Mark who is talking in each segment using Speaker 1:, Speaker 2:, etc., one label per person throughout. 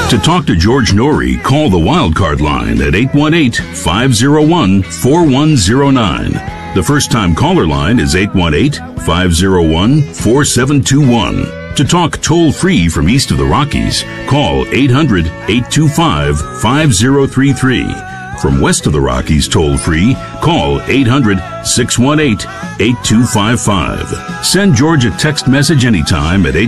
Speaker 1: To talk to George Norrie, call the Wildcard line at 818-501-4109. The first-time caller line is 818-501-4721. To talk toll-free from east of the Rockies, call 800-825-5033. From west of the Rockies toll-free, call 800-618-8255. Send George a text message anytime at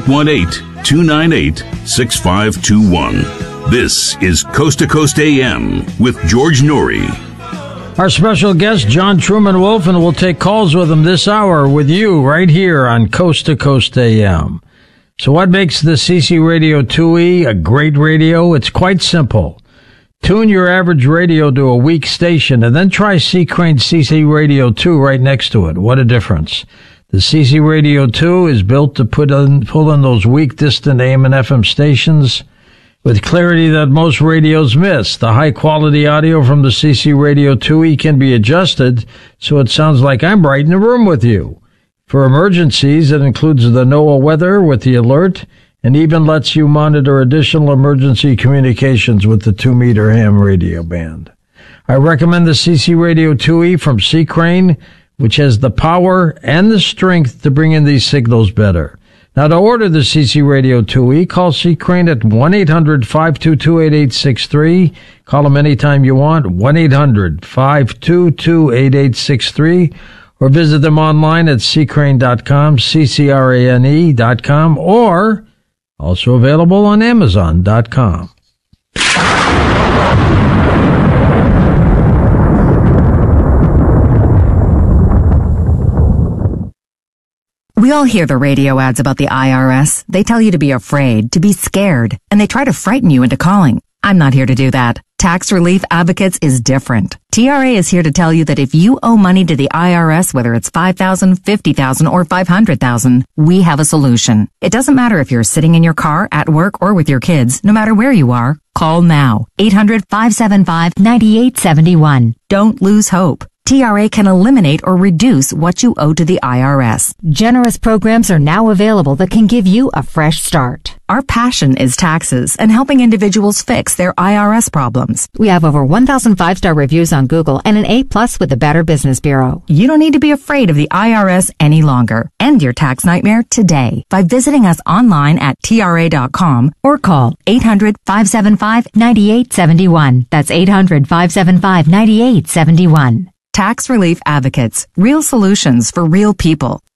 Speaker 1: 818-298-6521. This is Coast to Coast AM with George Norrie.
Speaker 2: Our special guest, John Truman Wolf, and we'll take calls with him this hour with you right here on Coast to Coast AM. So what makes the CC Radio 2E a great radio? It's quite simple. Tune your average radio to a weak station and then try C. Crane's CC Radio 2 right next to it. What a difference. The CC Radio 2 is built to pull in those weak, distant AM and FM stations with clarity that most radios miss. The high-quality audio from the CC Radio 2E can be adjusted so it sounds like I'm right in the room with you. For emergencies, it includes the NOAA weather with the alert and even lets you monitor additional emergency communications with the 2-meter ham radio band. I recommend the CC Radio 2E from C. Crane, which has the power and the strength to bring in these signals better. Now, to order the CC Radio 2E, call C. Crane at 1-800-522-8863. Call them anytime you want, 1-800-522-8863, or visit them online at ccrane.com, ccrane.com, or also available on Amazon.com.
Speaker 3: We all hear the radio ads about the IRS. They tell you to be afraid, to be scared, and they try to frighten you into calling. I'm not here to do that. Tax Relief Advocates is different. TRA is here to tell you that if you owe money to the IRS, whether it's $5,000, $50,000, or $500,000, we have a solution. It doesn't matter if you're sitting in your car, at work, or with your kids. No matter where you are, call now. 800-575-9871. Don't lose hope. TRA can eliminate or reduce what you owe to the IRS.
Speaker 4: Generous programs are now available that can give you a fresh start.
Speaker 3: Our passion is taxes and helping individuals fix their IRS problems.
Speaker 4: We have over 1,000 5-star reviews on Google and an A+ with the Better Business Bureau.
Speaker 3: You don't need to be afraid of the IRS any longer. End your tax nightmare today by visiting us online at TRA.com or call 800-575-9871. That's 800-575-9871. Tax Relief Advocates. Real solutions for real people.